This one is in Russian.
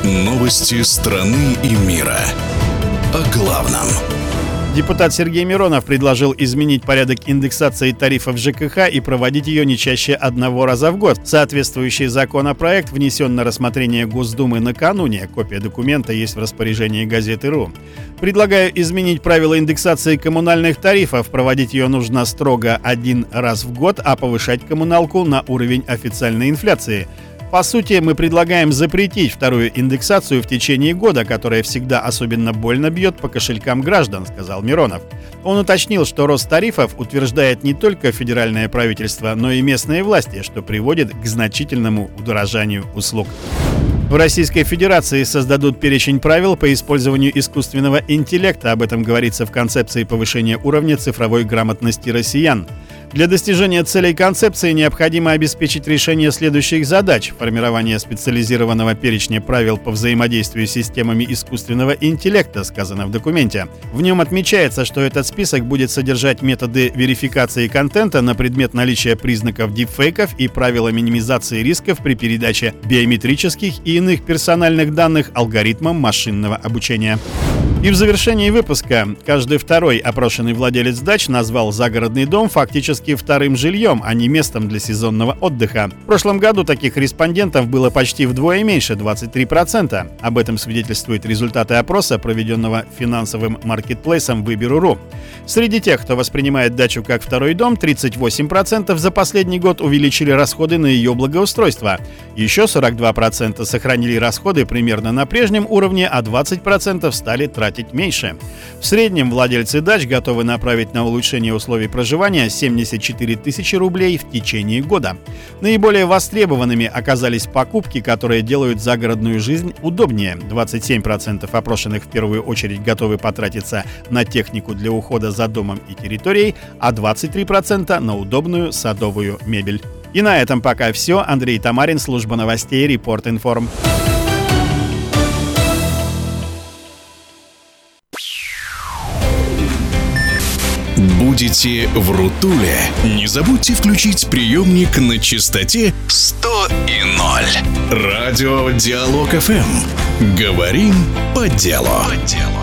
Новости страны и мира. О главном. Депутат Сергей Миронов предложил изменить порядок индексации тарифов ЖКХ и проводить ее не чаще одного раза в год. Соответствующий законопроект внесен на рассмотрение Госдумы накануне. Копия документа есть в распоряжении газеты.ру. Предлагаю изменить правила индексации коммунальных тарифов. Проводить ее нужно строго один раз в год, а повышать коммуналку на уровень официальной инфляции. По сути, мы предлагаем запретить вторую индексацию в течение года, которая всегда особенно больно бьет по кошелькам граждан, сказал Миронов. Он уточнил, что рост тарифов утверждает не только федеральное правительство, но и местные власти, что приводит к значительному удорожанию услуг. В Российской Федерации создадут перечень правил по использованию искусственного интеллекта. Об этом говорится в концепции повышения уровня цифровой грамотности россиян. Для достижения целей концепции необходимо обеспечить решение следующих задач: формирование специализированного перечня правил по взаимодействию с системами искусственного интеллекта, сказано в документе. В нем отмечается, что этот список будет содержать методы верификации контента на предмет наличия признаков дипфейков и правила минимизации рисков при передаче биометрических и иных персональных данных алгоритмам машинного обучения. И в завершении выпуска: каждый второй опрошенный владелец дач назвал загородный дом фактически вторым жильем, а не местом для сезонного отдыха. В прошлом году таких респондентов было почти вдвое меньше – 23%. Об этом свидетельствуют результаты опроса, проведенного финансовым маркетплейсом Выберу.ру. Среди тех, кто воспринимает дачу как второй дом, 38% за последний год увеличили расходы на ее благоустройство. Еще 42% сохранили расходы примерно на прежнем уровне, а 20% стали тратить меньше. В среднем владельцы дач готовы направить на улучшение условий проживания 74 тысячи рублей в течение года. Наиболее востребованными оказались покупки, которые делают загородную жизнь удобнее. 27% опрошенных в первую очередь готовы потратиться на технику для ухода за домом и территорией, а 23% на удобную садовую мебель. И на этом пока все. Андрей Тамарин, служба новостей, Репорт.Информ. Будете в Рутуле? Не забудьте включить приемник на частоте 100,0. Радио Диалог ФМ. Говорим по делу.